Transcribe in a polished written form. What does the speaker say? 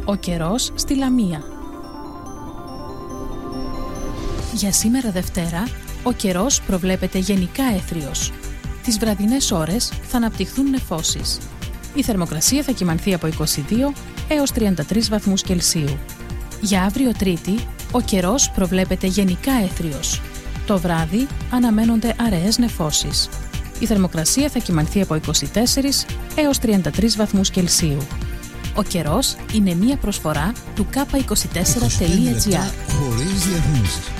Ο καιρός στη Λαμία. Για σήμερα Δευτέρα, ο καιρός προβλέπεται γενικά έθριος. Τις βραδινές ώρες θα αναπτυχθούν νεφώσεις. Η θερμοκρασία θα κυμανθεί από 22 έως 33 βαθμούς Κελσίου. Για αύριο Τρίτη, ο καιρός προβλέπεται γενικά έθριος. Το βράδυ αναμένονται αραιές νεφώσεις. Η θερμοκρασία θα κυμανθεί από 24 έως 33 βαθμούς Κελσίου. Ο καιρός είναι μία προσφορά του K24.gr. Χωρίς διαφημίσεις.